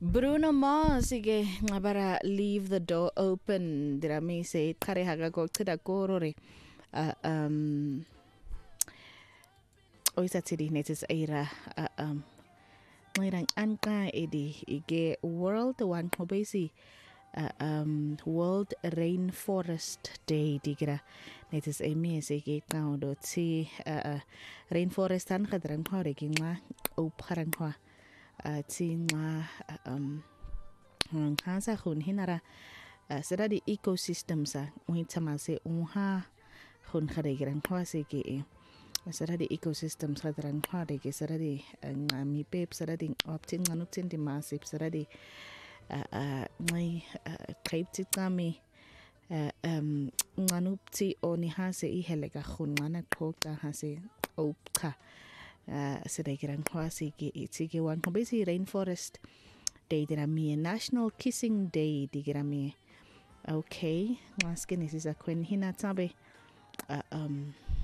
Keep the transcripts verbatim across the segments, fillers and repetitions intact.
Bruno Mars ike ngabara leave the door open dira mi se kare haga go tida korore uh, um oisa tidi netis era uh, um ngairang anka edi ige world one kobesi uh, um World Rainforest Day digira netis emi se ke kaudo ti uh, rainforest an kadran khore ki nga o parang khwa ti nga um kansa khun hinara sera di ecosystem sa uitama se unha khun khare gran khwa se ke sera di ecosystem sa dran khwa de ke sera di ngami pep sera di optin nganu tin di masip sera di ngai type ti kami um nganu ti oni ha se I helega khun ngana khokta ha se opka sera gran khwa se ke ti ke wan kobesi rainforest day dira mi National Kissing Day digira mi okay ngaske nisi za kwen hina tabe uh, um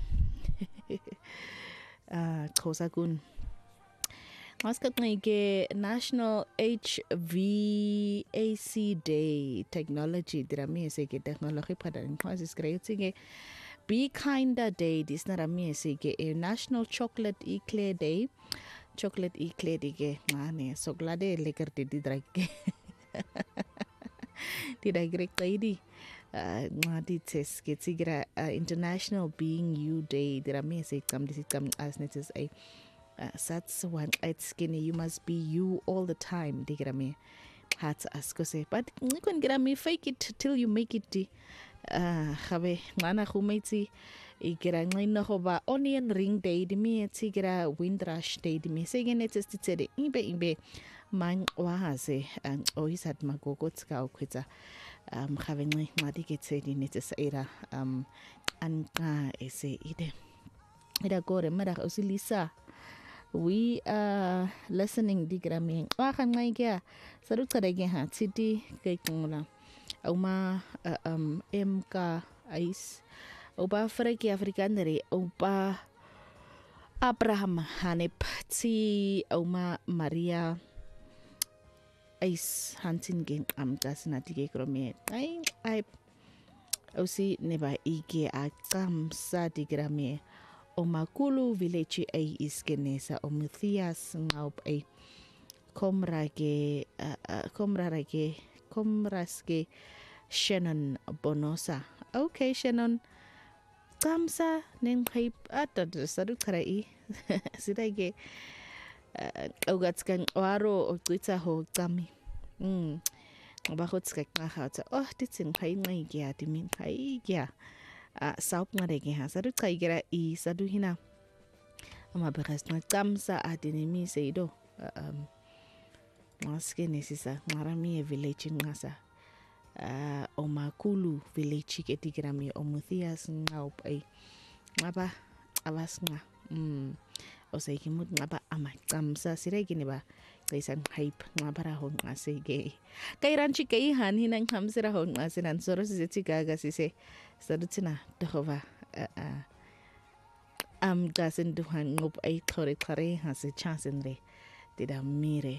uh kosa kun ngaske ngike National H V A C Day technology dira mi se ke technology pada ngwasi skreutsinge Be Kinder Day dis na mi se ke National Chocolate Eclair Day chocolate eclair dige ngane soglade lekker di drake di drake kaidi ngadi tes ke tigra International Being You Day dira me se kam disi kam as netes a sats one at skinny you must be you all the time digra me hat asko se but nikon gira me fake it till you make it di uh khabe ngana khumeti igira ngina hoba onion ring day di mi tigira windrush day di mi segen etestitsede imbe imbe man waze and oisat magogotska okwita um khavenci ngadi ketsedi netesera um anka ese ide ida gore mara usilisa we are listening digira mi wa khanaikia sarutsarege ha city kaikungula uma uh, um mk ais oba freki afrikanere oba Abraham Hanep ti oma Maria ais hantin gen am gasna dige krome ai ai osi neba ige akam sa digrame oma kulu village ai iskenesa omuthias ngaup ai komrage uh, komrage komraske Shannon Bonosa okay Shannon kamsa ning hype ata sadu karai sidage augatskan waro oqitsa ho kami mm abahotska khata oh ditsin khai ngai gya dimin khai gya a saup ngare ge ha sadu kai gira I sadu hina ama beres na kamsa adinimi seido um maske nesisa marami village ngasa uh, Omakulu village ke digrami omuthias ngaup ai ngaba abasnga mm osai kimut ngaba amakamsa siregini ba kaisan hype ngabara hon asege kairan chike han hinan kamsira hon asinan soro sisi gaga sise sadutina dohova uh, am gasen duhan ngop ai khore khare hase chansenre dida mire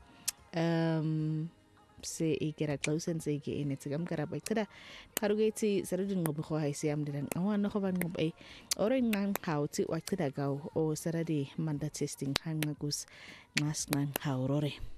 um se ikera klausen se ke ene tsigam karaba kada karugeti saradun ngob kho haisi am diran awan no khoban ngob ai ore ngan khauti wa kada gaw o saradi manda testing hangagus nas ngan khawrore